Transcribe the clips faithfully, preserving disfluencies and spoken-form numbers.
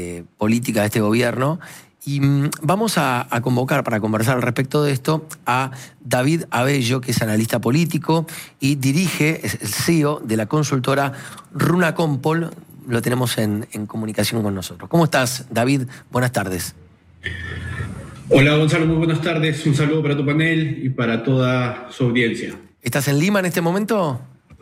eh, política de este gobierno. Y mm, vamos a, a convocar para conversar al respecto de esto a David Abello, que es analista político y dirige, es el C E O de la consultora Runacompol. Lo tenemos en, en comunicación con nosotros. ¿Cómo estás, David? Buenas tardes. Hola, Gonzalo, muy buenas tardes. Un saludo para tu panel y para toda su audiencia. ¿Estás en Lima en este momento?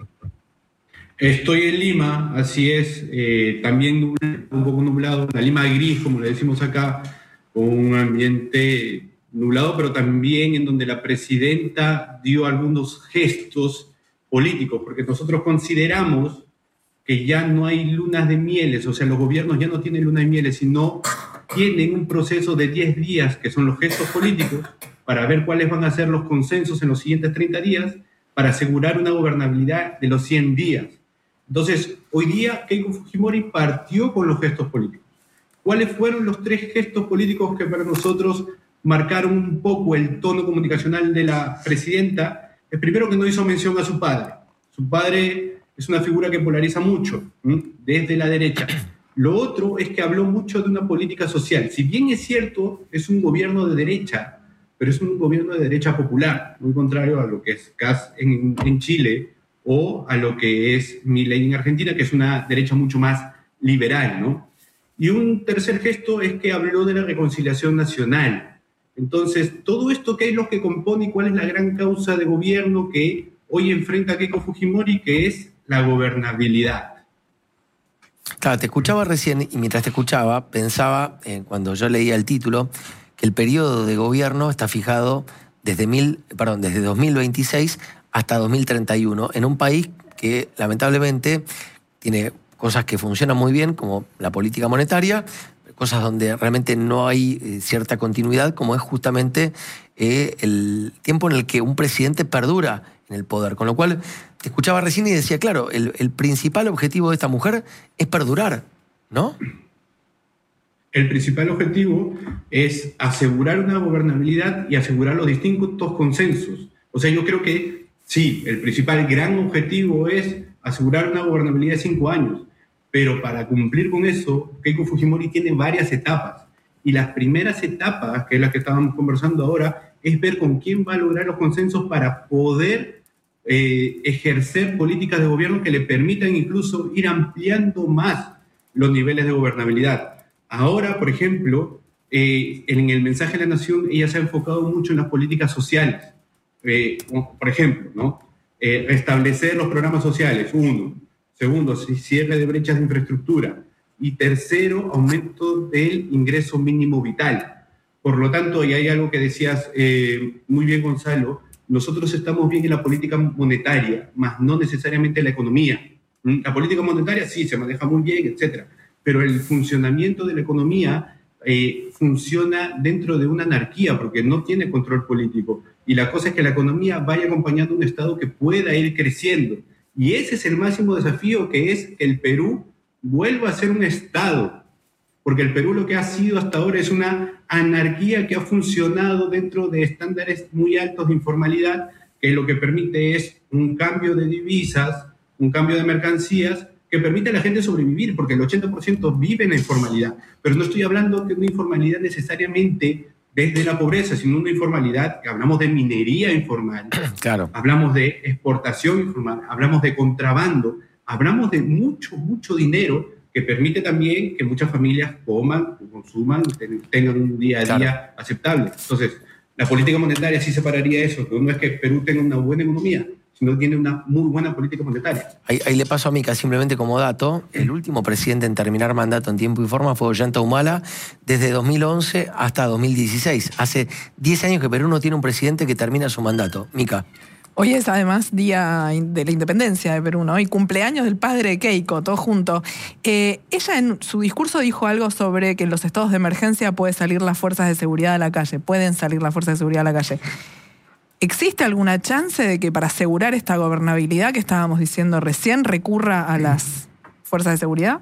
Estoy en Lima, así es, eh, también nublado, un poco nublado, la Lima gris, como le decimos acá, con un ambiente nublado, pero también en donde la presidenta dio algunos gestos políticos, porque nosotros consideramos que ya no hay lunas de mieles, o sea, los gobiernos ya no tienen lunas de mieles, sino tienen un proceso de diez días, que son los gestos políticos, para ver cuáles van a ser los consensos en los siguientes treinta días, para asegurar una gobernabilidad de los cien días. Entonces, hoy día Keiko Fujimori partió con los gestos políticos. ¿Cuáles fueron los tres gestos políticos que para nosotros marcaron un poco el tono comunicacional de la presidenta? El primero, que no hizo mención a su padre. Su padre es una figura que polariza mucho, ¿sí?, desde la derecha. Lo otro es que habló mucho de una política social. Si bien es cierto, es un gobierno de derecha, pero es un gobierno de derecha popular, muy contrario a lo que es Kast en, en Chile, o a lo que es Milei en Argentina, que es una derecha mucho más liberal, ¿no? Y un tercer gesto es que habló de la reconciliación nacional. Entonces, todo esto, ¿qué es lo que compone y cuál es la gran causa de gobierno que hoy enfrenta a Keiko Fujimori, que es la gobernabilidad? Claro, te escuchaba recién y mientras te escuchaba pensaba, eh, cuando yo leía el título, que el periodo de gobierno está fijado desde, mil, perdón, desde dos mil veintiséis hasta dos mil treinta y uno, en un país que lamentablemente tiene cosas que funcionan muy bien, como la política monetaria, cosas donde realmente no hay eh, cierta continuidad, como es justamente eh, el tiempo en el que un presidente perdura en el poder. Con lo cual, te escuchaba recién y decía, claro, el, el principal objetivo de esta mujer es perdurar, ¿no? El principal objetivo es asegurar una gobernabilidad y asegurar los distintos consensos. O sea, yo creo que sí, el principal gran objetivo es asegurar una gobernabilidad de cinco años, pero para cumplir con eso, Keiko Fujimori tiene varias etapas. Y las primeras etapas, que es la que estábamos conversando ahora, es ver con quién va a lograr los consensos para poder eh, ejercer políticas de gobierno que le permitan incluso ir ampliando más los niveles de gobernabilidad. Ahora, por ejemplo, eh, en el mensaje de la Nación, ella se ha enfocado mucho en las políticas sociales. Eh, por ejemplo, ¿no? Eh, restablecer los programas sociales, uno. Segundo, cierre de brechas de infraestructura. Y tercero, aumento del ingreso mínimo vital. Por lo tanto, y hay algo que decías eh, muy bien, Gonzalo, nosotros estamos bien en la política monetaria, más no necesariamente en la economía. ¿Mm? La política monetaria sí, se maneja muy bien, etcétera, pero el funcionamiento de la economía eh, funciona dentro de una anarquía porque no tiene control político. Y la cosa es que la economía vaya acompañando a un Estado que pueda ir creciendo. Y ese es el máximo desafío, que es que el Perú vuelva a ser un Estado. Porque el Perú lo que ha sido hasta ahora es una anarquía que ha funcionado dentro de estándares muy altos de informalidad, que lo que permite es un cambio de divisas, un cambio de mercancías, que permite a la gente sobrevivir, porque el ochenta por ciento vive en la informalidad. Pero no estoy hablando de una informalidad necesariamente desde la pobreza, sino una informalidad, que hablamos de minería informal, claro, hablamos de exportación informal, hablamos de contrabando, hablamos de mucho, mucho dinero que permite también que muchas familias coman, consuman, tengan un día a día claro. aceptable. Entonces, la política monetaria sí separaría eso, que no es que Perú tenga una buena economía, sino tiene una muy buena política monetaria. Ahí, ahí le paso a Mica, simplemente como dato, el último presidente en terminar mandato en tiempo y forma fue Ollanta Humala, desde dos mil once hasta dos mil dieciséis. Hace diez años que Perú no tiene un presidente que termina su mandato. Mica. Hoy es además Día de la Independencia de Perú, ¿no? Y cumpleaños del padre de Keiko, todo junto. Eh, ella en su discurso dijo algo sobre que en los estados de emergencia pueden salir las fuerzas de seguridad a la calle, pueden salir las fuerzas de seguridad a la calle. ¿Existe alguna chance de que para asegurar esta gobernabilidad que estábamos diciendo recién recurra a las fuerzas de seguridad?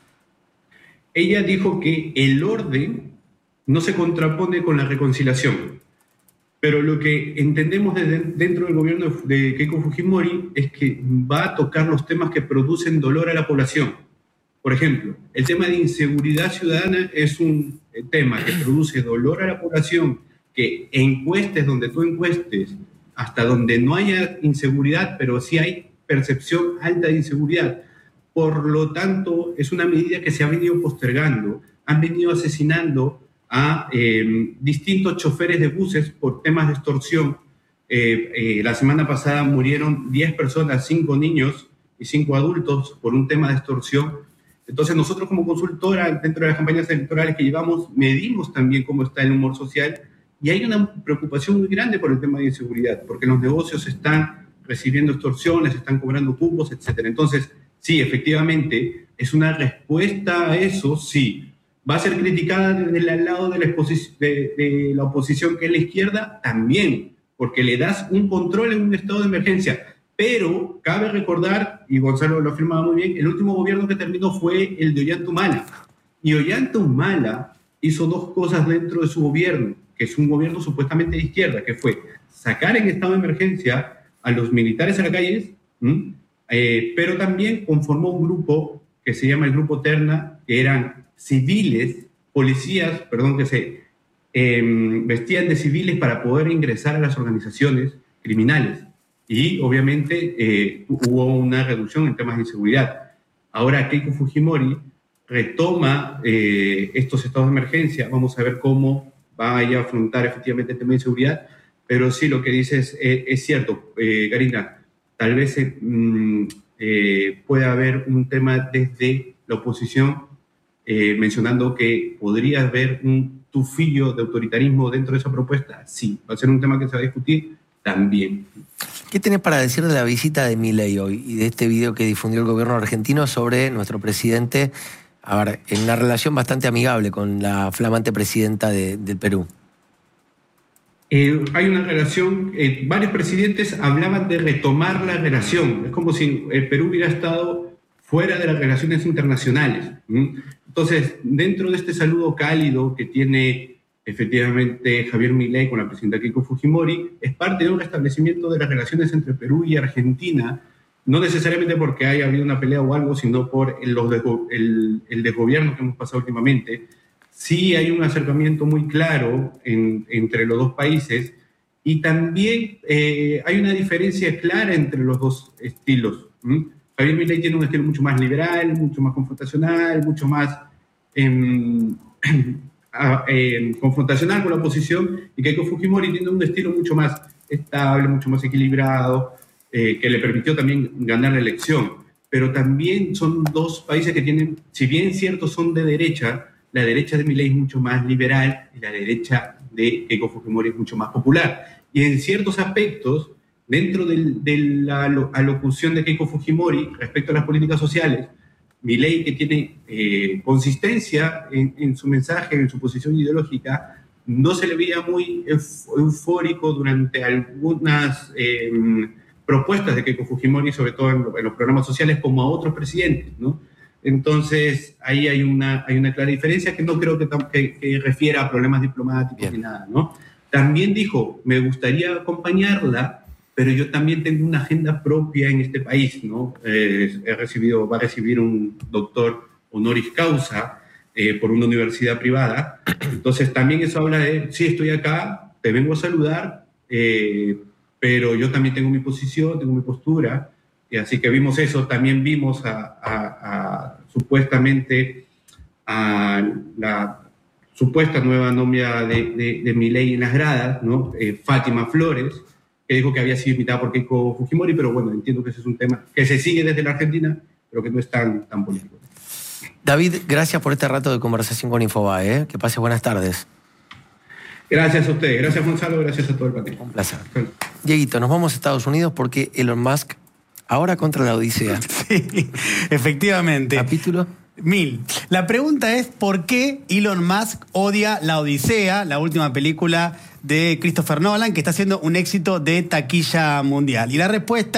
Ella dijo que el orden no se contrapone con la reconciliación. Pero lo que entendemos desde dentro del gobierno de Keiko Fujimori es que va a tocar los temas que producen dolor a la población. Por ejemplo, el tema de inseguridad ciudadana es un tema que produce dolor a la población, que encuestes donde tú encuestes, hasta donde no haya inseguridad, pero sí hay percepción alta de inseguridad. Por lo tanto, es una medida que se ha venido postergando. Han venido asesinando a eh, distintos choferes de buses por temas de extorsión. Eh, eh, la semana pasada murieron diez personas, cinco niños y cinco adultos por un tema de extorsión. Entonces nosotros como consultora, dentro de las campañas electorales que llevamos, medimos también cómo está el humor social y hay una preocupación muy grande por el tema de inseguridad, porque los negocios están recibiendo extorsiones, están cobrando cupos, etcétera. Entonces, sí, efectivamente, es una respuesta a eso, sí. ¿Va a ser criticada desde el lado de la, de, de la oposición, que es la izquierda? También, porque le das un control en un estado de emergencia. Pero cabe recordar, y Gonzalo lo afirmaba muy bien, el último gobierno que terminó fue el de Ollanta Humala. Y Ollanta Humala hizo dos cosas dentro de su gobierno, que es un gobierno supuestamente de izquierda, que fue sacar en estado de emergencia a los militares a las calles, ¿m? Eh, pero también conformó un grupo que se llama el Grupo Terna, que eran civiles, policías, perdón, que se eh, vestían de civiles para poder ingresar a las organizaciones criminales. Y obviamente eh, hubo una reducción en temas de inseguridad. Ahora Keiko Fujimori retoma eh, estos estados de emergencia. Vamos a ver cómo vaya a afrontar efectivamente el tema de inseguridad. Pero sí, lo que dices es, es cierto, eh, Karina. Tal vez eh, eh, pueda haber un tema desde la oposición eh, mencionando que podría haber un tufillo de autoritarismo dentro de esa propuesta. Sí, va a ser un tema que se va a discutir también. ¿Qué tenés para decir de la visita de Milei hoy y de este video que difundió el gobierno argentino sobre nuestro presidente, a ver, en una relación bastante amigable con la flamante presidenta de, del Perú? Eh, hay una relación, eh, varios presidentes hablaban de retomar la relación. Es como si el Perú hubiera estado fuera de las relaciones internacionales. ¿Mm? Entonces, dentro de este saludo cálido que tiene efectivamente Javier Milei con la presidenta Keiko Fujimori, es parte de un restablecimiento de las relaciones entre Perú y Argentina, no necesariamente porque haya habido una pelea o algo, sino por el, los desgo el, el desgobierno que hemos pasado últimamente. Sí hay un acercamiento muy claro en, entre los dos países y también eh, hay una diferencia clara entre los dos estilos. ¿Mm? Javier Milei tiene un estilo mucho más liberal, mucho más confrontacional, mucho más eh, eh, confrontacional con la oposición, y Keiko Fujimori tiene un estilo mucho más estable, mucho más equilibrado, eh, que le permitió también ganar la elección. Pero también son dos países que tienen, si bien ciertos son de derecha, la derecha de Milei es mucho más liberal y la derecha de Keiko Fujimori es mucho más popular. Y en ciertos aspectos, dentro del, de la alocución de Keiko Fujimori respecto a las políticas sociales, Milei, que tiene eh, consistencia en, en su mensaje, en su posición ideológica, no se le veía muy eufórico durante algunas eh, propuestas de Keiko Fujimori, sobre todo en, en los programas sociales, como a otros presidentes, ¿no? Entonces, ahí hay una, hay una clara diferencia que no creo que, que, que refiera a problemas diplomáticos Bien. Ni nada, ¿no? También dijo, me gustaría acompañarla, pero yo también tengo una agenda propia en este país, ¿no? Eh, he recibido, va a recibir un doctor honoris causa eh, por una universidad privada. Entonces, también eso habla de, sí, estoy acá, te vengo a saludar, eh, pero yo también tengo mi posición, tengo mi postura. Y así que vimos eso, también vimos a, a, a supuestamente a la supuesta nueva novia de, de, de Milei en las gradas, ¿no? Eh, Fátima Flores, que dijo que había sido invitada por Keiko Fujimori, pero bueno, entiendo que ese es un tema que se sigue desde la Argentina, pero que no es tan, tan político. David, gracias por este rato de conversación con Infobae, ¿eh? Que pase buenas tardes. Gracias a usted, gracias Gonzalo, gracias a todo el país. Un placer. Sí. Dieguito, nos vamos a Estados Unidos porque Elon Musk ahora contra la Odisea. Sí, efectivamente. ¿Capítulo? Mil. La pregunta es ¿por qué Elon Musk odia La Odisea, la última película de Christopher Nolan, que está siendo un éxito de taquilla mundial? Y la respuesta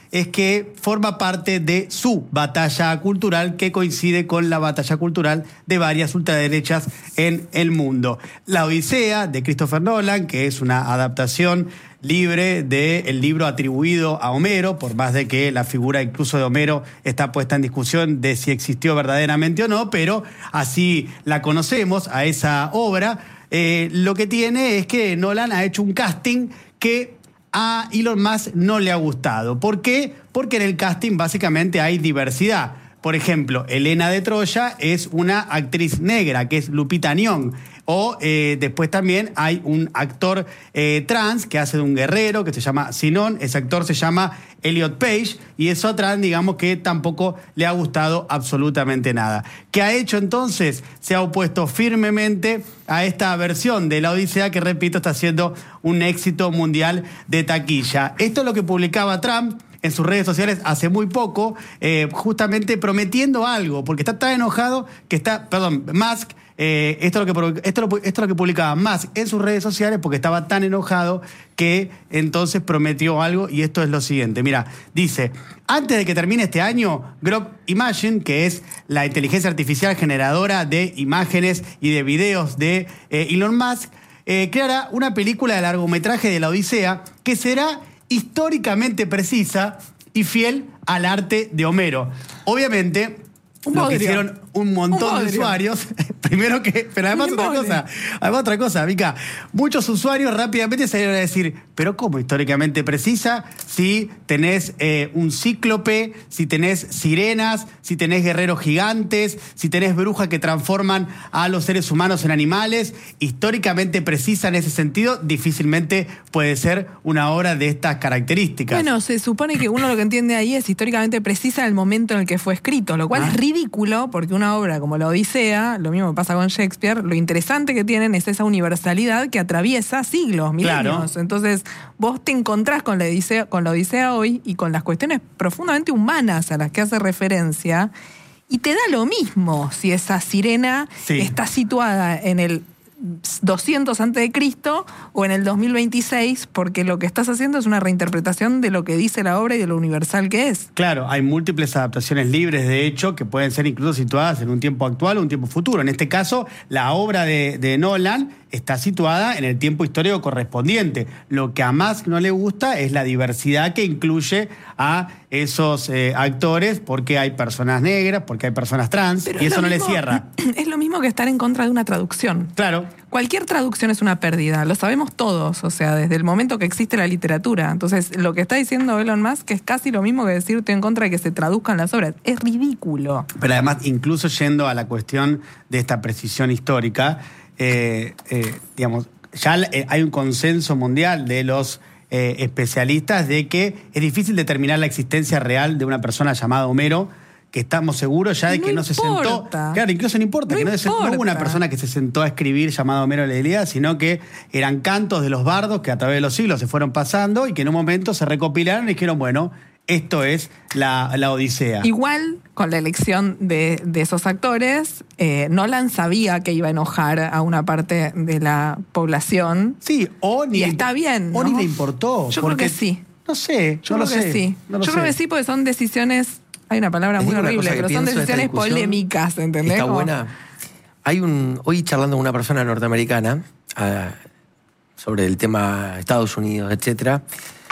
es que forma parte de su batalla cultural, que coincide con la batalla cultural de varias ultraderechas en el mundo. La Odisea, de Christopher Nolan, que es una adaptación libre del libro atribuido a Homero, por más de que la figura incluso de Homero está puesta en discusión de si existió verdaderamente o no, pero así la conocemos a esa obra. Eh, lo que tiene es que Nolan ha hecho un casting que a Elon Musk no le ha gustado. ¿Por qué? Porque en el casting básicamente hay diversidad. Por ejemplo, Helena de Troya es una actriz negra, que es Lupita Nyong'o. O eh, después también hay un actor eh, trans que hace de un guerrero que se llama Sinon. Ese actor se llama Elliot Page y eso trans, digamos que tampoco le ha gustado absolutamente nada. ¿Qué ha hecho entonces? Se ha opuesto firmemente a esta versión de la Odisea que, repito, está siendo un éxito mundial de taquilla. Esto es lo que publicaba Trump en sus redes sociales hace muy poco, eh, justamente prometiendo algo, porque está tan enojado que está, perdón, Musk, eh, esto, es lo que, esto, lo, esto es lo que publicaba Musk en sus redes sociales, porque estaba tan enojado que entonces prometió algo, y esto es lo siguiente. Mira, dice, antes de que termine este año, Grok Imagine, que es la inteligencia artificial generadora de imágenes y de videos de eh, Elon Musk, eh, creará una película de largometraje de la Odisea que será históricamente precisa y fiel al arte de Homero. Obviamente, un lo bodrio. que hicieron un montón un de usuarios, primero que, pero además un otra bodrio. cosa, además otra cosa, Mica, muchos usuarios rápidamente salieron a decir, pero ¿cómo históricamente precisa? Si tenés eh, un cíclope, si tenés sirenas, si tenés guerreros gigantes, si tenés brujas que transforman a los seres humanos en animales, históricamente precisa en ese sentido, difícilmente puede ser una obra de estas características. Bueno, se supone que uno lo que entiende ahí es históricamente precisa en el momento en el que fue escrito, lo cual Ah. es ridículo porque una obra como la Odisea, lo mismo pasa con Shakespeare, lo interesante que tienen es esa universalidad que atraviesa siglos, milenios. Claro. Entonces, vos te encontrás con la Odisea, con la Odisea hoy y con las cuestiones profundamente humanas a las que hace referencia y te da lo mismo si esa sirena Sí. está situada en el doscientos antes de Cristo o en el dos mil veintiséis, porque lo que estás haciendo es una reinterpretación de lo que dice la obra y de lo universal que es. Claro, hay múltiples adaptaciones libres, de hecho, que pueden ser incluso situadas en un tiempo actual o un tiempo futuro. En este caso, la obra de, de Nolan está situada en el tiempo histórico correspondiente. Lo que a Musk no le gusta es la diversidad que incluye a esos eh, actores, porque hay personas negras, porque hay personas trans, Pero y es eso lo no mismo- le cierra. Es lo mismo que estar en contra de una traducción. Claro. Cualquier traducción es una pérdida, lo sabemos todos, o sea, desde el momento que existe la literatura. Entonces, lo que está diciendo Elon Musk es casi lo mismo que decir estoy en contra de que se traduzcan las obras. Es ridículo. Pero además, incluso yendo a la cuestión de esta precisión histórica, eh, eh, digamos, ya eh, hay un consenso mundial de los eh, especialistas de que es difícil determinar la existencia real de una persona llamada Homero, que estamos seguros ya de No que no se sentó. importa. Claro, incluso no importa, No que no, se- no hubo una importa. persona que se sentó a escribir llamada Homero la Ilíada, sino que eran cantos de los bardos que a través de los siglos se fueron pasando y que en un momento se recopilaron y dijeron, bueno, esto es la, la Odisea. Igual, con la elección de, de esos actores, eh, Nolan sabía que iba a enojar a una parte de la población. Sí, o ni Y le está imp- bien, O ¿no? ni le importó. Yo creo porque- que sí. No sé, Yo no creo lo que sé. sí. no lo Yo creo sé. que sí, porque son decisiones. Hay una palabra Les muy digo una horrible, cosa que pero son pienso de esta decisiones discusión. polémicas, ¿entendés? Está Como- buena. Hay un. Hoy charlando con una persona norteamericana ah, sobre el tema Estados Unidos, etcétera,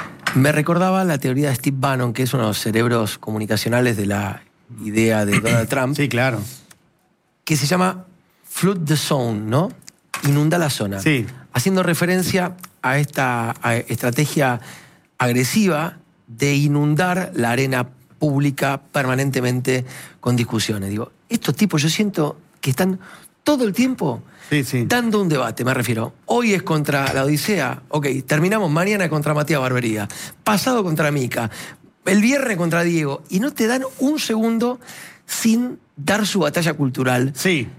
me recordaba la teoría de Steve Bannon, que es uno de los cerebros comunicacionales de la idea de Donald Trump, Sí, claro. que se llama Flood the Zone, ¿no? Inunda la zona. Sí. Haciendo referencia a esta a estrategia agresiva de inundar la arena pública permanentemente con discusiones. Digo, estos tipos yo siento que están todo el tiempo Sí, sí. dando un debate, me refiero. Hoy es contra la Odisea, ok, terminamos mañana contra Matías Barbería, pasado contra Mica, el viernes contra Diego, y no te dan un segundo sin dar su batalla cultural. Sí.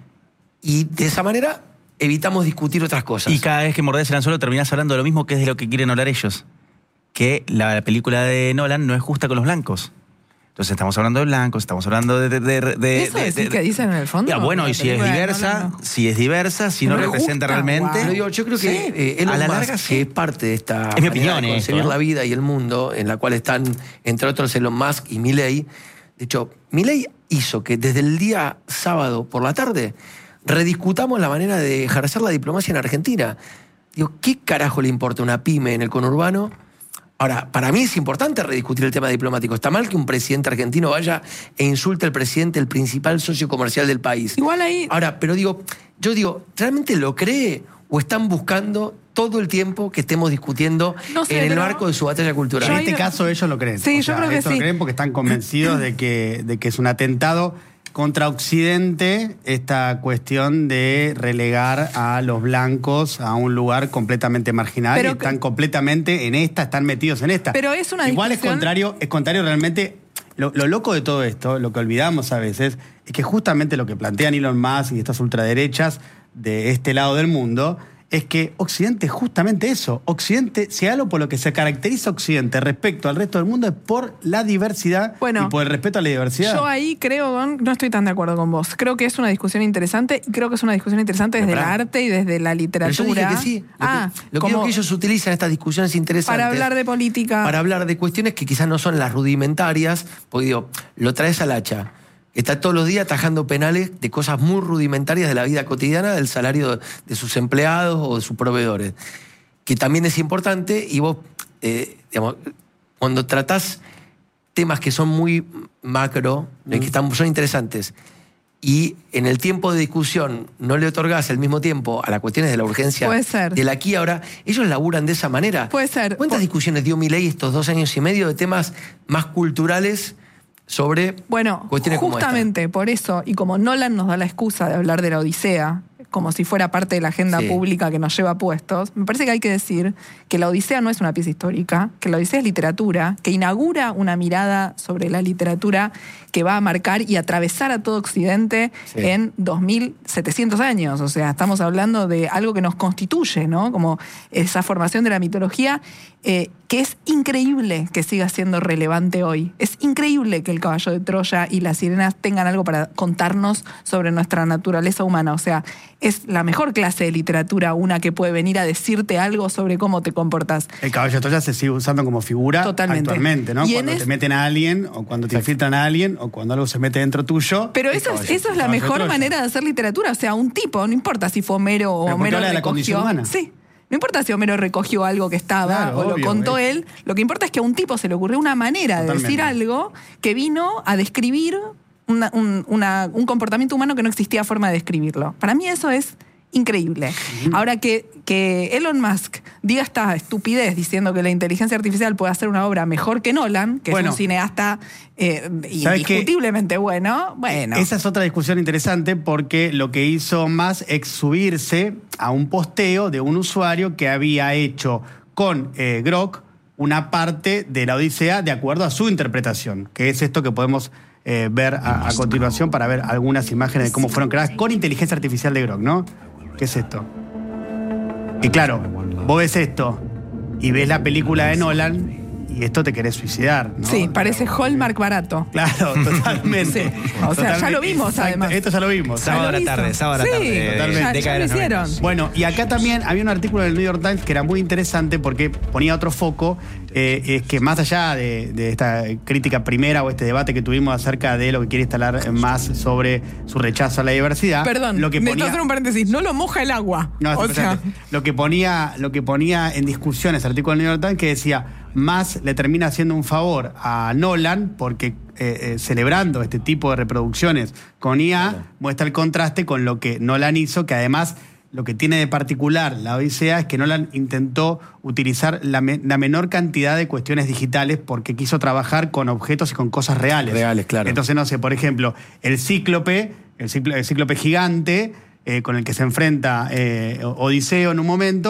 Y de esa manera evitamos discutir otras cosas. Y cada vez que mordés el anzuelo terminás hablando de lo mismo, que es de lo que quieren hablar ellos. Que la película de Nolan no es justa con los blancos. Entonces estamos hablando de blancos, estamos hablando de... de, de, de ¿Eso de, es de, que dicen en el fondo? Ya, bueno, y si es diversa, no. si es diversa, si no, no representa gusta, realmente... wow. Digo, yo creo que sí, eh, Elon a la Musk, larga, sí. que es parte de esta Es mi opinión, de conseguir esto, ¿eh? la vida y el mundo, en la cual están, entre otros, Elon Musk y Milei. De hecho, Milei hizo que desde el día sábado por la tarde rediscutamos la manera de ejercer la diplomacia en Argentina. Digo, ¿qué carajo le importa una pyme en el conurbano? Ahora, para mí es importante rediscutir el tema diplomático. Está mal que un presidente argentino vaya e insulte al presidente, el principal socio comercial del país. Igual ahí... Ahora, pero digo, yo digo, ¿realmente lo cree o están buscando todo el tiempo que estemos discutiendo No sé, en el pero- marco de su batalla cultural? En Yo este ahí- caso ellos lo creen. Sí, O yo sea, creo que esto sí. lo creen porque están convencidos de que, de que es un atentado contra Occidente esta cuestión de relegar a los blancos a un lugar completamente marginal Pero y que- están completamente en esta, están metidos en esta. Pero es una Igual es discusión- contrario, es contrario realmente. Lo, lo loco de todo esto, lo que olvidamos a veces, es que justamente lo que plantean Elon Musk y estas ultraderechas de este lado del mundo es que Occidente es justamente eso. Occidente, si hay algo por lo que se caracteriza Occidente respecto al resto del mundo es por la diversidad Bueno, y por el respeto a la diversidad. Yo ahí creo, Gon, no estoy tan de acuerdo con vos. Creo que es una discusión interesante y creo que es una discusión interesante desde Pero el pará. arte y desde la Pero literatura. yo dije que sí. Lo que, ah, lo que como digo que ellos utilizan estas discusiones interesantes para hablar de política. para hablar de cuestiones que quizás no son las rudimentarias, porque digo, lo traes al hacha. Está todos los días atajando penales de cosas muy rudimentarias de la vida cotidiana, del salario de, de sus empleados o de sus proveedores, que también es importante, y vos, eh, digamos, cuando tratás temas que son muy macro, mm. que están, son interesantes, y en el tiempo de discusión no le otorgás el mismo tiempo a las cuestiones de la urgencia Puede ser. del aquí y ahora, ellos laburan de esa manera. Puede ser. ¿Cuántas Por- discusiones dio Milei estos dos años y medio de temas más culturales sobre Bueno, cuestiones como esta? justamente por eso, y como Nolan nos da la excusa de hablar de la Odisea, como si fuera parte de la agenda Sí. pública que nos lleva puestos, me parece que hay que decir que la Odisea no es una pieza histórica, que la Odisea es literatura, que inaugura una mirada sobre la literatura que va a marcar y atravesar a todo Occidente Sí. en dos mil setecientos años. O sea, estamos hablando de algo que nos constituye, ¿no? Como esa formación de la mitología, eh, que es increíble que siga siendo relevante hoy. Es increíble que el caballo de Troya y las sirenas tengan algo para contarnos sobre nuestra naturaleza humana. O sea, es la mejor clase de literatura, una que puede venir a decirte algo sobre cómo te comportas. El caballo de Troya se sigue usando como figura Totalmente. actualmente, ¿no? Y en Cuando es- te meten a alguien, o cuando te infiltran a alguien, o cuando algo se mete dentro tuyo. Pero el eso es, caballo- eso es la caballo de mejor Troya. manera de hacer literatura. O sea, un tipo, no importa si fue Homero o Pero porque Homero habla de la recogió. condición humana. Sí. No importa si Homero recogió algo que estaba Claro, o lo obvio, contó eh. él. Lo que importa es que a un tipo se le ocurrió una manera Totalmente. de decir algo que vino a describir una- un, una- un comportamiento humano que no existía forma de describirlo. Para mí eso es increíble. Ahora que, que Elon Musk diga esta estupidez diciendo que la inteligencia artificial puede hacer una obra mejor que Nolan, que Bueno. es un cineasta eh, ¿Sabes qué? indiscutiblemente bueno, bueno. Esa es otra discusión interesante porque lo que hizo más es subirse a un posteo de un usuario que había hecho con eh, Grok una parte de la Odisea de acuerdo a su interpretación, que es esto que podemos eh, ver a, a continuación para ver algunas imágenes de cómo fueron creadas con inteligencia artificial de Grok, ¿no? ¿Qué es esto? Y claro, vos ves esto y ves la película de Nolan y esto te querés suicidar, ¿no? Sí, parece Hallmark barato. Claro, totalmente. Sí. O sea, ya lo vimos, Exacto. además. Esto ya lo vimos. Ya Sábado lo a la hizo. tarde, sábado a la Sí, tarde. totalmente. ya- década ya de lo los hicieron. noventa. Bueno, y acá también había un artículo en el New York Times que era muy interesante porque ponía otro foco, eh, es que más allá de, de esta crítica primera o este debate que tuvimos acerca de lo que quiere instalar más sobre su rechazo a la diversidad, Perdón, lo que necesito ponía, hacer un paréntesis. No lo moja el agua. no, o es sea, impresionante. lo que ponía, lo que ponía en discusión ese artículo del New York Times que decía, más le termina haciendo un favor a Nolan porque eh, eh, celebrando este tipo de reproducciones con I A Claro. muestra el contraste con lo que Nolan hizo, que además lo que tiene de particular la Odisea es que Nolan intentó utilizar la, me- la menor cantidad de cuestiones digitales porque quiso trabajar con objetos y con cosas reales. Reales, claro. Entonces, no sé, por ejemplo, el cíclope, el cíclope, el cíclope gigante eh, con el que se enfrenta eh, Odiseo en un momento,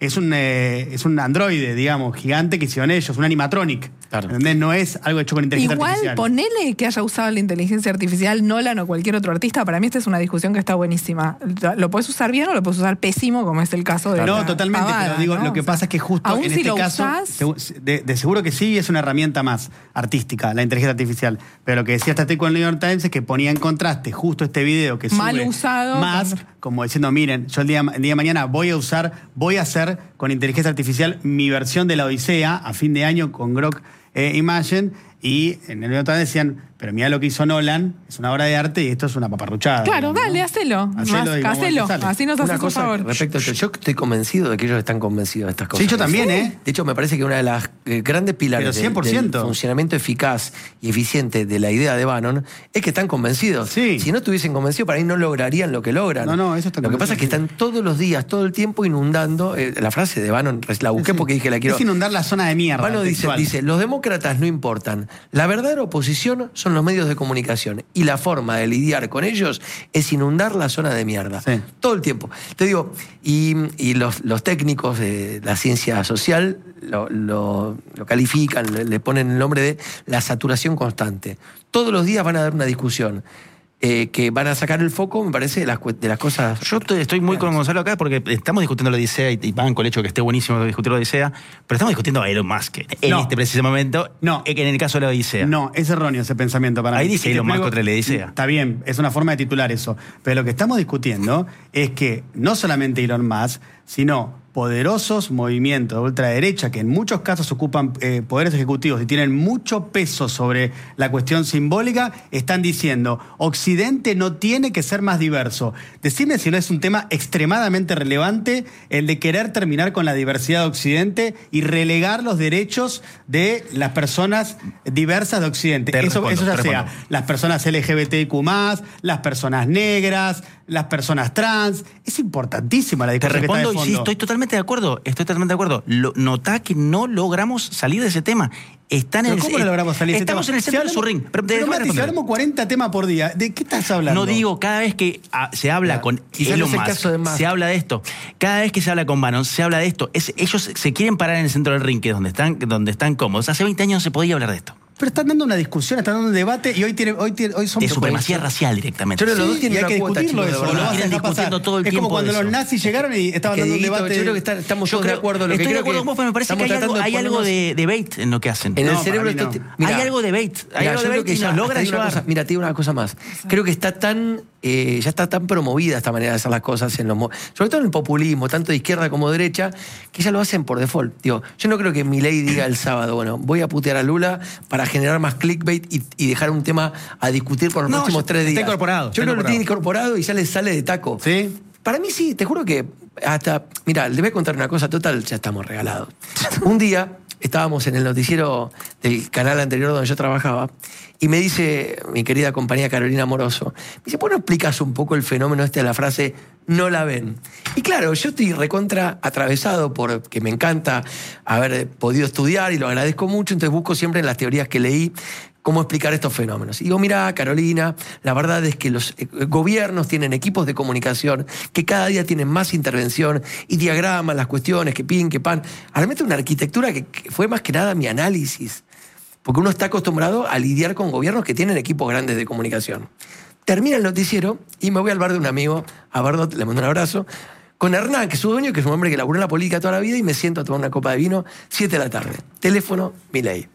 es un, eh, es un androide, digamos, gigante que hicieron ellos, un animatronic. Claro. ¿Entendés? No es algo hecho con inteligencia Igual, artificial. Igual, ponele que haya usado la inteligencia artificial Nolan o cualquier otro artista. Para mí esta es una discusión que está buenísima. Lo puedes usar bien o lo puedes usar pésimo, como es el caso de No, la totalmente, pavada, pero digo, ¿no? lo que o sea, pasa es que justo aún en si este lo caso, usás, de, de seguro que sí, es una herramienta más artística, la inteligencia artificial. Pero lo que decía este artículo en el New York Times es que ponía en contraste justo este video que mal sube usado, más, cuando... como diciendo, miren, yo el día, el día de mañana voy a usar, voy a hacer con inteligencia artificial mi versión de la Odisea a fin de año con Grok eh, Imagen, y en el New York Times decían, pero mira lo que hizo Nolan, es una obra de arte y esto es una paparruchada. Claro, ¿no? dale, hacelo. Hacelo Más, y vamos a ver hacelo. qué sale. Así nos Una haces un cosa favor. respecto a esto, yo estoy convencido de que ellos están convencidos de estas cosas. Sí, yo también, ¿eh? De hecho, me parece que una de las eh, grandes pilares Pero cien por ciento. del funcionamiento eficaz y eficiente de la idea de Bannon es que están convencidos. Sí. Si no estuviesen convencidos, para mí no lograrían lo que logran. No, no, eso está Lo que pasa es que convencido. están todos los días, todo el tiempo inundando. Eh, la frase de Bannon, la busqué Sí. porque dije la quiero. Es inundar la zona de mierda. Bannon dice, textual. dice, los demócratas no importan. La verdadera oposición son los medios de comunicación. Y la forma de lidiar con ellos es inundar la zona de mierda. Sí. Todo el tiempo. Te digo, y, y los, los técnicos de la ciencia social lo, lo, lo califican, le, le ponen el nombre de la saturación constante. Todos los días van a dar una discusión. Eh, que van a sacar el foco, me parece, de las, de las cosas... Yo estoy, estoy muy con Gonzalo acá porque estamos discutiendo la Odisea y, y banco el hecho de que esté buenísimo discutir la Odisea, pero estamos discutiendo a Elon Musk en No. este preciso momento, No. en el caso de la Odisea. No, es erróneo ese pensamiento para Ahí mí. dice Y te Elon Musk explico- contra la Odisea. Está bien, es una forma de titular eso. Pero lo que estamos discutiendo es que no solamente Elon Musk, sino poderosos movimientos de ultraderecha que en muchos casos ocupan eh, poderes ejecutivos y tienen mucho peso sobre la cuestión simbólica, están diciendo, Occidente no tiene que ser más diverso. Decime si no es un tema extremadamente relevante el de querer terminar con la diversidad de Occidente y relegar los derechos de las personas diversas de Occidente. Te Eso, respondo, eso ya te sea respondo. las personas L G B T Q más, las personas negras, las personas trans. Es importantísima la Te discusión que está de respondo y sí, fondo. estoy totalmente de acuerdo, estoy totalmente de acuerdo. Lo, notá que no logramos salir de ese tema. Están en Pero el, ¿cómo no logramos salir de ese Estamos tema? en el centro Si de su hablamos- ring. Pero, Pero, déjame Mati, si responder. hablamos cuarenta temas por día, ¿de qué estás hablando? No digo, cada vez que ah, se habla Ya, con quizás no Elon es el Musk, caso de Musk. se habla de esto. Cada vez que se habla con Bannon, se habla de esto. Es, ellos se quieren parar en el centro del ring, que es donde están, donde están cómodos. Hace veinte años no se podía hablar de esto. Pero están dando una discusión, están dando un debate y hoy, tiene, hoy, tiene, hoy son De supremacía propuestas. racial directamente. Yo creo que los dos Sí, tienen y hay una que cuota, discutirlo chicos, de eso. verdad. Lo vas a Quieren dejar discutiendo pasar. todo el es como tiempo cuando de los eso. nazis llegaron y estaban Que, dando un Dieguito, debate. yo creo que está- estamos Yo todos de creo- acuerdo. Lo que estoy de creo acuerdo que con vos, pero me parece que estamos hay algo, tratando de hay algo ponernos- de debate en lo que hacen. En el No, cerebro para mí está- no. Mirá, hay algo de debate. Hay Mirá, algo yo de creo debate que y ya nos logra hasta hay una llevar. cosa- Mira, te digo una cosa más. Creo que está tan, eh, ya está tan promovida esta manera de hacer las cosas, en los, mo- sobre todo en el populismo, tanto de izquierda como de derecha, que ya lo hacen por default. Digo, yo no creo que Milei diga el sábado, bueno, voy a putear a Lula para generar más clickbait y, y dejar un tema a discutir por los No, próximos ya tres está días. incorporado, Yo está creo que lo tiene incorporado. incorporado y ya le sale de taco. ¿Sí? Para mí sí, te juro que hasta... Mira, le voy a contar una cosa total, ya estamos regalados. Un día estábamos en el noticiero del canal anterior donde yo trabajaba y me dice mi querida compañera Carolina Moroso, me dice, ¿por qué no explicas un poco el fenómeno este de la frase no la ven? Y claro, yo estoy recontra atravesado porque me encanta haber podido estudiar y lo agradezco mucho, entonces busco siempre en las teorías que leí cómo explicar estos fenómenos. Y digo, mira, Carolina, la verdad es que los eh, gobiernos tienen equipos de comunicación que cada día tienen más intervención y diagraman las cuestiones, que pin, que pan. Realmente una arquitectura que, que fue más que nada mi análisis. Porque uno está acostumbrado a lidiar con gobiernos que tienen equipos grandes de comunicación. Termina el noticiero y me voy al bar de un amigo, a Bardot, le mando un abrazo, con Hernán, que es su dueño, que es un hombre que laburó en la política toda la vida, y me siento a tomar una copa de vino, siete de la tarde. Teléfono, Milei.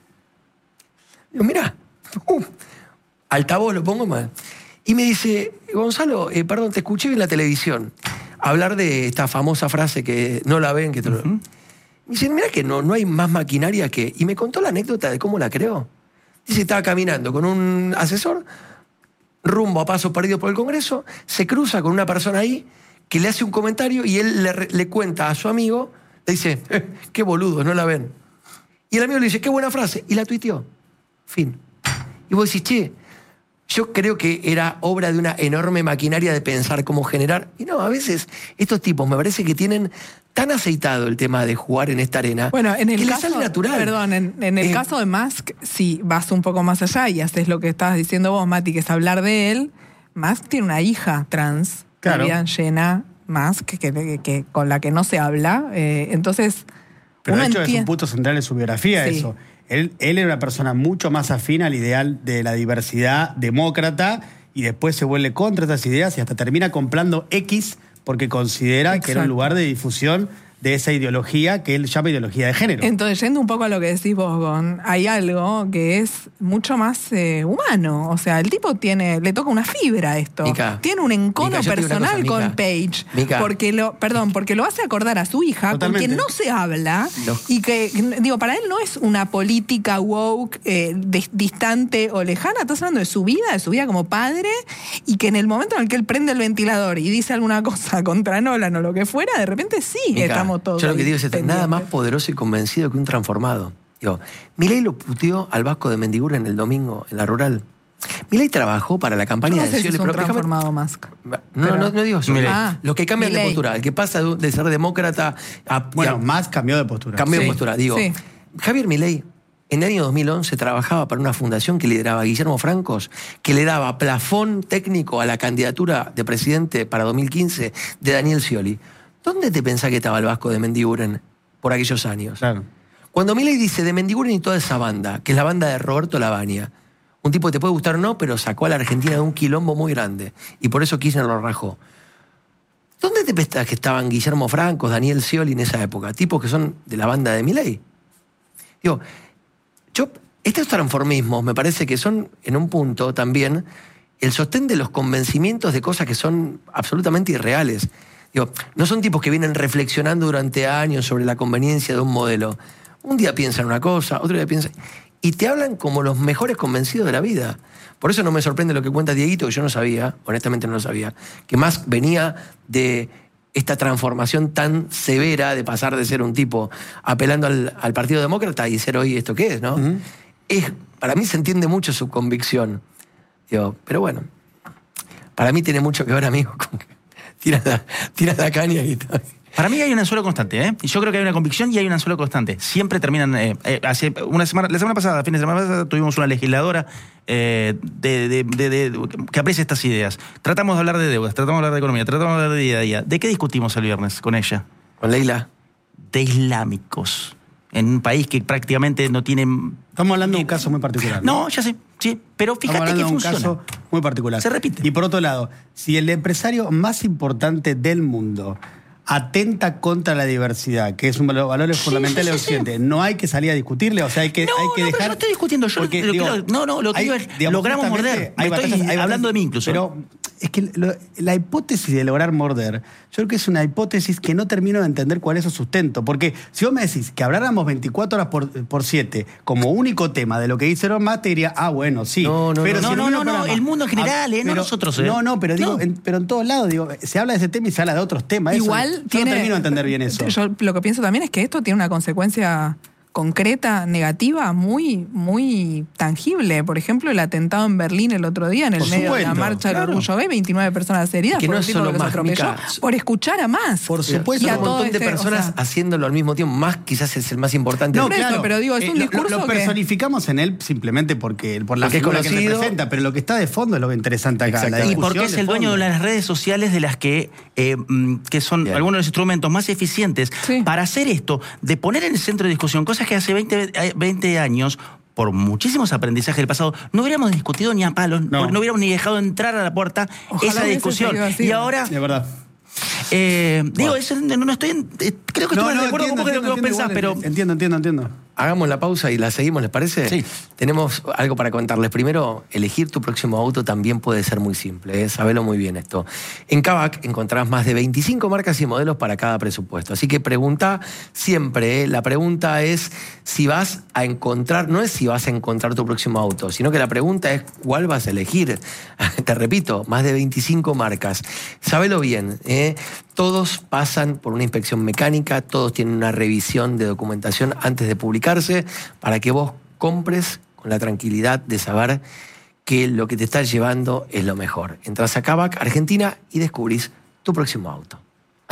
Digo, mirá, uh, altavoz lo pongo mal. Y me dice, Gonzalo, eh, perdón, te escuché en la televisión hablar de esta famosa frase que no la ven, que te lo... Ujú. Me dice, mirá que no, no hay más maquinaria que... Y me contó la anécdota de cómo la creó. Dice, estaba caminando con un asesor, rumbo a paso perdido por el Congreso, se cruza con una persona ahí que le hace un comentario y él le, le cuenta a su amigo, le dice, eh, qué boludo, no la ven. Y el amigo le dice, qué buena frase, y la tuiteó. Fin. Y vos decís, che, yo creo que era obra de una enorme maquinaria de pensar cómo generar. Y no, a veces estos tipos me parece que tienen tan aceitado el tema de jugar en esta arena Bueno, en el que les caso, sale natural. Perdón, en, en el Eh, caso de Musk, si vas un poco más allá y haces lo que estabas diciendo vos, Mati, que es hablar de él, Musk tiene una hija trans, Claro. Vivian Jenna más que, que, que con la que no se habla. Eh, entonces, Pero uno de hecho entiende. es un punto central en su biografía Sí. eso. Él, él era una persona mucho más afín al ideal de la diversidad demócrata y después se vuelve contra estas ideas y hasta termina comprando X porque considera que era un Exacto. lugar de difusión de esa ideología que él llama ideología de género. Entonces, yendo un poco a lo que decís vos, Gon, hay algo que es mucho más eh, humano. O sea, el tipo tiene, le toca una fibra a esto. Mica, tiene un encono Mica, yo te digo una personal cosa, con Mica. Page. Mica. Porque lo, perdón, porque lo hace acordar a su hija, Totalmente. con quien no se habla, Los- y que, digo, para él no es una política woke, eh, dis- distante o lejana, estás hablando de su vida, de su vida como padre, y que en el momento en el que él prende el ventilador y dice alguna cosa contra Nolan o lo que fuera, de repente sí Mica, estamos todos. Yo lo que ahí digo es esto, nada más pendientes. poderoso y convencido que un transformado. Digo, Milei lo puteó al Vasco de Mendiguren el domingo en la rural. Milei trabajó para la Yo campaña no de sé si Scioli, es un pero déjame- transformado más. No, no, no digo eso. Milei. Ah, Los que cambian de Milei. postura, el que pasa de, de ser demócrata a Bueno, a- más cambió de postura. cambio Sí, de postura. Digo, sí. Javier Milei en el año dos mil once trabajaba para una fundación que lideraba Guillermo Francos, que le daba plafón técnico a la candidatura de presidente para dos mil quince de Daniel Scioli. ¿Dónde te pensás que estaba el Vasco de Mendiguren por aquellos años? Claro. Cuando Milei dice de Mendiguren y toda esa banda, que es la banda de Roberto Lavagna, un tipo que te puede gustar o no, pero sacó a la Argentina de un quilombo muy grande, y por eso Kirchner lo rajó. ¿Dónde te pensás que estaban Guillermo Francos, Daniel Scioli en esa época? Tipos que son de la banda de Milei. Digo, yo, estos transformismos me parece que son, en un punto también, el sostén de los convencimientos de cosas que son absolutamente irreales. Digo, no son tipos que vienen reflexionando durante años sobre la conveniencia de un modelo. Un día piensan una cosa, otro día piensan... Y te hablan como los mejores convencidos de la vida. Por eso no me sorprende lo que cuenta Dieguito, que yo no sabía, honestamente no lo sabía, que más venía de esta transformación tan severa de pasar de ser un tipo apelando al, al Partido Demócrata y ser hoy esto que es, ¿no? Ujú. Es, para mí se entiende mucho su convicción. Digo, pero bueno, para mí tiene mucho que ver, amigo, con que tiras la, tiras la caña y tal. Para mí hay un anzuelo constante, ¿eh? Y yo creo que hay una convicción y hay un anzuelo constante. Siempre terminan... Eh, eh, hace una semana, la semana pasada, fin de semana pasada, tuvimos una legisladora eh, de, de, de, de, que aprecia estas ideas. Tratamos de hablar de deudas, tratamos de hablar de economía, tratamos de hablar de día a día. ¿De qué discutimos el viernes con ella? Con Leila. De islámicos. En un país que prácticamente no tiene... Estamos hablando de un caso muy particular. No, ya sé, sí. Pero Estamos fíjate que hablando de un funciona. caso muy particular. Se repite. Y por otro lado, si el empresario más importante del mundo atenta contra la diversidad, que es un valor, valores Sí, fundamentales sí, del sí, sí. occidente, no hay que salir a discutirle, o sea, hay que, No, hay que no, dejar... pero yo no estoy discutiendo, yo porque, lo que digo, quiero- no, no, lo que hay, digo es, digamos, logramos justamente, morder. hay Me estoy batallas- hay hablando batallas- de mí incluso. Pero es que lo- la hipótesis de lograr morder, yo creo que es una hipótesis que no termino de entender cuál es su sustento, porque si vos me decís que habláramos veinticuatro horas por, por siete como único tema de lo que dice Elon Musk, te diría, ah, bueno, sí. No, no, pero no, si no, en no, un no, programa- el mundo en general, Ah, eh, no pero- nosotros, eh. No, no, pero digo, No. en, pero en todos lados, digo, se habla de ese tema y se habla de otros temas. Eso- Igual yo tiene. no termino de entender bien eso. Yo lo que pienso también es que esto tiene una consecuencia concreta, negativa, muy, muy tangible. Por ejemplo, el atentado en Berlín el otro día, en el Por medio de la supuesto, marcha del claro. orgullo gay, veintinueve personas heridas Que por no un es tipo solo que los más, atropelló, Mica. por escuchar a más. Por supuesto. Y a un montón todo de este, personas o sea, haciéndolo al mismo tiempo. Más quizás es el más importante. No, claro, pero digo, es un lo- discurso lo, que- personificamos en él simplemente porque por la Porque es figura que conocido. representa, pero lo que está de fondo es lo interesante acá. La Exactamente. Y porque discusión es el dueño fondo. de las redes sociales de las que, eh, mm, que son Bien. algunos de los instrumentos más eficientes Sí. para hacer esto, de poner en el centro de discusión cosas que hace veinte, eh, veinte años, por muchísimos aprendizajes del pasado, no hubiéramos discutido ni a palos, No. no, no hubiéramos ni dejado entrar a la puerta Ojalá esa hubiese discusión. seguido así. Y ahora, De verdad. eh, digo, eso, no, no estoy en- eh, creo que estoy de acuerdo con vos de lo que vos pensás, pero... Entiendo, entiendo, entiendo. Hagamos la pausa y la seguimos, ¿les parece? Sí. Tenemos algo para contarles. Primero, elegir tu próximo auto también puede ser muy simple, ¿eh? Sabelo muy bien esto. En Kavak encontrarás más de veinticinco marcas y modelos para cada presupuesto. Así que pregunta siempre, ¿eh? La pregunta es si vas a encontrar, no es si vas a encontrar tu próximo auto, sino que la pregunta es cuál vas a elegir. Te repito, más de veinticinco marcas. Sabelo bien, ¿eh? Todos pasan por una inspección mecánica, todos tienen una revisión de documentación antes de publicarse para que vos compres con la tranquilidad de saber que lo que te estás llevando es lo mejor. Entras a Kavak, Argentina, y descubrís tu próximo auto.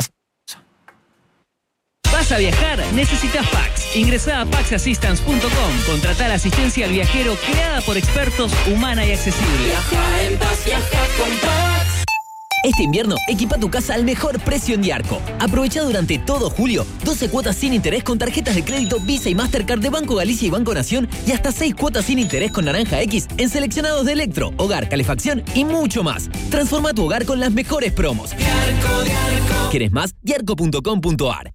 ¿Vas a viajar? Necesitas Pax. Ingresá a pax assistance punto com. Contratá la asistencia al viajero creada por expertos, humana y accesible. Viaja en paz, viaja con Pax. Este invierno, equipa tu casa al mejor precio en Diarco. Aprovecha durante todo julio doce cuotas sin interés con tarjetas de crédito Visa y Mastercard de Banco Galicia y Banco Nación y hasta seis cuotas sin interés con Naranja X en seleccionados de electro, hogar, calefacción y mucho más. Transforma tu hogar con las mejores promos. Diarco, Diarco. ¿Quieres más? diarco punto com punto a r.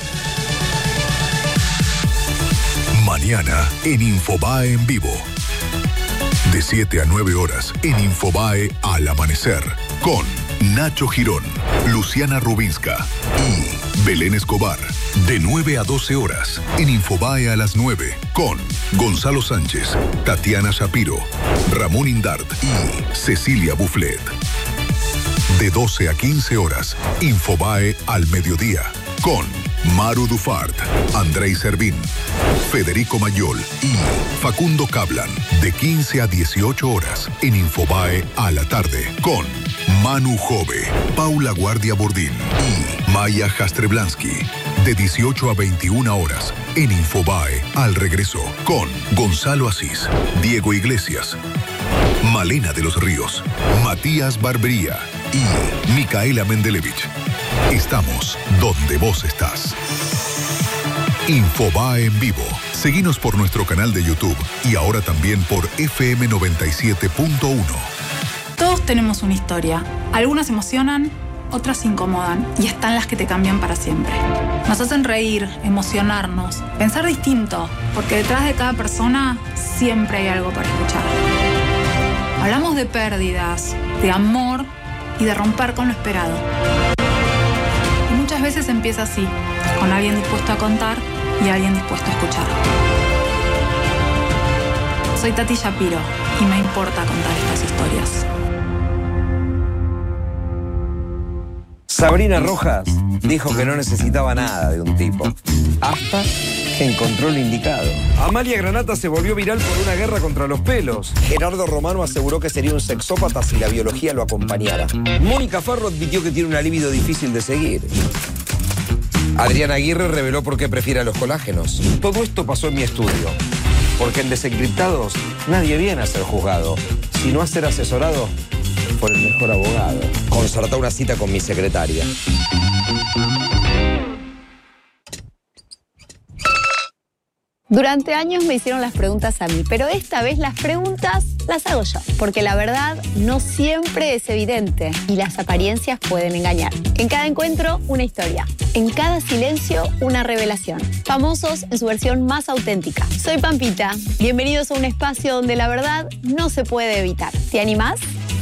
Mañana en Infobae en vivo. De siete a nueve horas en Infobae al amanecer. Con Nacho Girón, Luciana Rubinska y Belén Escobar. De nueve a doce horas en Infobae a las nueve. Con Gonzalo Sánchez, Tatiana Shapiro, Ramón Indart y Cecilia Bufflet. De doce a quince horas, Infobae al mediodía. Con Maru Dufart, Andrei Servín, Federico Mayol y Facundo Cablan. De quince a dieciocho horas en Infobae a la tarde. Con Manu Jove, Paula Guardia Bordín y Maya Jastreblansky. De dieciocho a veintiuna horas en Infobae al regreso. Con Gonzalo Asís, Diego Iglesias, Malena de los Ríos, Matías Barbería y Micaela Mendelevich. Estamos donde vos estás. Infobae en vivo. Seguinos por nuestro canal de YouTube y ahora también por F M noventa y siete punto uno. Todos tenemos una historia. Algunas emocionan, otras incomodan y están las que te cambian para siempre. Nos hacen reír, emocionarnos, pensar distinto, porque detrás de cada persona siempre hay algo para escuchar. Hablamos de pérdidas, de amor y de romper con lo esperado. Y muchas veces empieza así, con alguien dispuesto a contar y alguien dispuesto a escuchar. Soy Tati Shapiro y me importa contar estas historias. Sabrina Rojas dijo que no necesitaba nada de un tipo, hasta que encontró el indicado. Amalia Granata se volvió viral por una guerra contra los pelos. Gerardo Romano aseguró que sería un sexópata si la biología lo acompañara. Mónica Farro admitió que tiene una libido difícil de seguir. Adriana Aguirre reveló por qué prefiere a los colágenos. Todo esto pasó en mi estudio, porque en Desencriptados nadie viene a ser juzgado, sino a ser asesorado por el mejor abogado. Concertá una cita con mi secretaria. Durante años me hicieron las preguntas a mí, pero esta vez las preguntas las hago yo, porque la verdad no siempre es evidente y las apariencias pueden engañar. En cada encuentro, una historia. En cada silencio, una revelación. Famosos en su versión más auténtica. Soy Pampita. Bienvenidos a un espacio donde la verdad no se puede evitar. ¿Te animás?